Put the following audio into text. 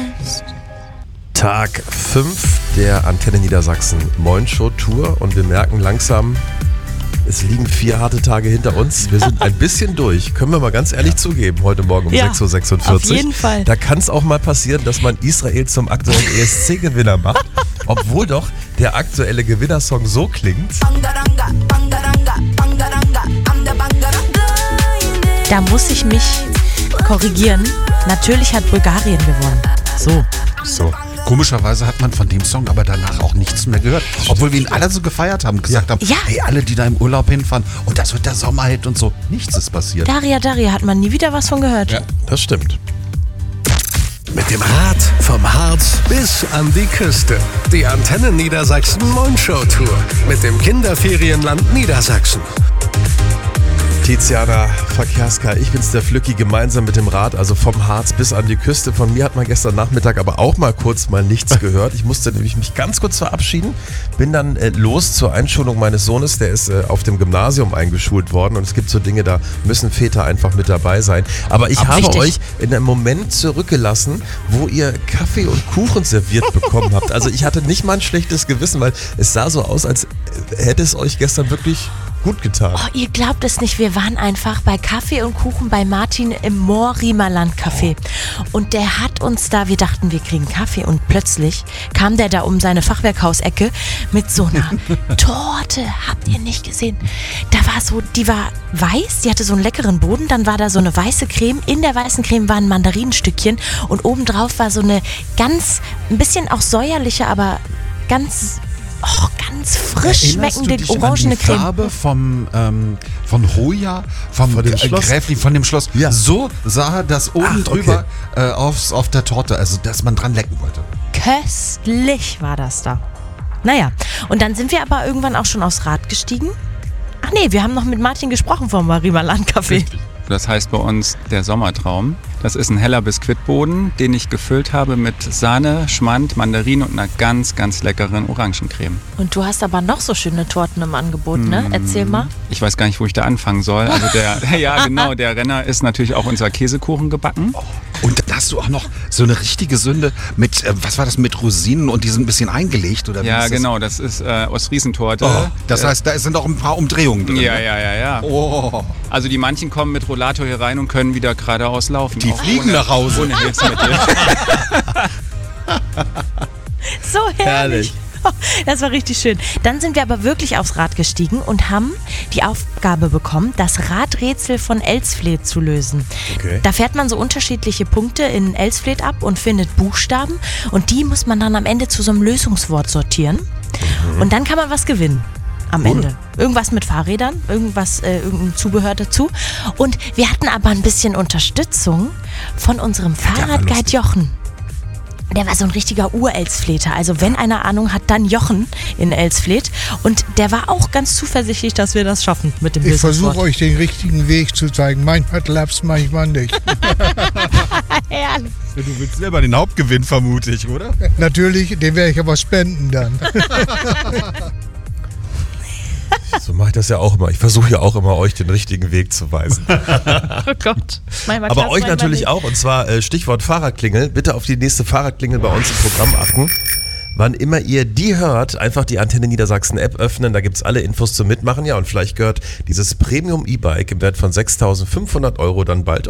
Tag 5 der Antenne Niedersachsen Moin Show Tour und wir merken langsam, es liegen 4 harte Tage hinter uns. Wir sind ein bisschen durch, können wir mal ganz ehrlich zugeben, heute Morgen um 6.46 Uhr. Auf jeden Fall. Da kann es auch mal passieren, dass man Israel zum aktuellen ESC-Gewinner macht, obwohl doch der aktuelle Gewinnersong so klingt. Da muss ich mich korrigieren. Natürlich hat Bulgarien gewonnen. So. Komischerweise hat man von dem Song aber danach auch nichts mehr gehört. Obwohl wir ihn alle so gefeiert haben und gesagt haben, hey, alle, die da im Urlaub hinfahren und das wird der Sommerhit und so. Nichts ist passiert. Daria hat man nie wieder was von gehört. Ja, das stimmt. Mit dem Rad vom Harz bis an die Küste. Die Antenne Niedersachsen Moin Show Tour mit dem Kinderferienland Niedersachsen. Tiziana Verkehrska, ich bin's der Flücki, gemeinsam mit dem Rad, also vom Harz bis an die Küste. Von mir hat man gestern Nachmittag aber auch mal nichts gehört. Ich musste nämlich mich ganz kurz verabschieden, bin dann los zur Einschulung meines Sohnes, der ist auf dem Gymnasium eingeschult worden und es gibt so Dinge, da müssen Väter einfach mit dabei sein. Aber ich habe euch in einem Moment zurückgelassen, wo ihr Kaffee und Kuchen serviert bekommen habt. Also ich hatte nicht mal ein schlechtes Gewissen, weil es sah so aus, als hätte es euch gestern wirklich gut getan. Oh, ihr glaubt es nicht, wir waren einfach bei Kaffee und Kuchen bei Martin im Moor-Riemerland Café. Und der hat uns da, wir dachten, wir kriegen Kaffee und plötzlich kam der da um seine Fachwerkhausecke mit so einer Torte. Habt ihr nicht gesehen? Da war so, die war weiß, die hatte so einen leckeren Boden, dann war da so eine weiße Creme. In der weißen Creme waren Mandarinenstückchen und obendrauf war so eine ein bisschen auch säuerliche, aber ganz frisch schmeckende orangene Creme. Die Farbe von Hoya, von dem Schloss? Gräfli, von dem Schloss. Ja. So sah das oben drüber auf der Torte, also dass man dran lecken wollte. Köstlich war das da. Naja, und dann sind wir aber irgendwann auch schon aufs Rad gestiegen. Ach nee, wir haben noch mit Martin gesprochen vom Riemerland Café. Das heißt bei uns der Sommertraum. Das ist ein heller Biskuitboden, den ich gefüllt habe mit Sahne, Schmand, Mandarinen und einer ganz, ganz leckeren Orangencreme. Und du hast aber noch so schöne Torten im Angebot, ne? Erzähl mal. Ich weiß gar nicht, wo ich da anfangen soll. Also der Renner ist natürlich auch unser Käsekuchen gebacken. Oh. Und da hast du auch noch so eine richtige Sünde mit, was war das, mit Rosinen und die sind ein bisschen eingelegt, oder wie Ja, ist genau, das ist Ostfriesentorte. Oh, das heißt, da sind auch ein paar Umdrehungen drin. Ja. Oh. Also die manchen kommen mit Rollator hier rein und können wieder geradeaus laufen. Die fliegen nach Hause. Ohne Hilfsmittel. So herrlich. Das war richtig schön. Dann sind wir aber wirklich aufs Rad gestiegen und haben die Aufgabe bekommen, das Radrätsel von Elsfleth zu lösen. Okay. Da fährt man so unterschiedliche Punkte in Elsfleth ab und findet Buchstaben und die muss man dann am Ende zu so einem Lösungswort sortieren. Und dann kann man was gewinnen. Am Ende. Irgendwas mit Fahrrädern, irgendein Zubehör dazu. Und wir hatten aber ein bisschen Unterstützung von unserem Fahrradguide Jochen. Der war so ein richtiger Ur-Elsfleter. Also wenn einer Ahnung hat, dann Jochen in Elsfleth. Und der war auch ganz zuversichtlich, dass wir das schaffen mit dem Lösungswort. Ich versuche euch den richtigen Weg zu zeigen. Manchmal klappt's, manchmal nicht. Herrlich. Du willst selber den Hauptgewinn, vermute ich, oder? Natürlich, den werde ich aber spenden dann. So mache ich das ja auch immer. Ich versuche ja auch immer, euch den richtigen Weg zu weisen. Oh Gott. Aber euch natürlich auch. Und zwar Stichwort Fahrradklingel. Bitte auf die nächste Fahrradklingel bei uns im Programm achten. Wann immer ihr die hört, einfach die Antenne Niedersachsen App öffnen. Da gibt es alle Infos zum Mitmachen. Ja, und vielleicht gehört dieses Premium E-Bike im Wert von 6.500 € dann bald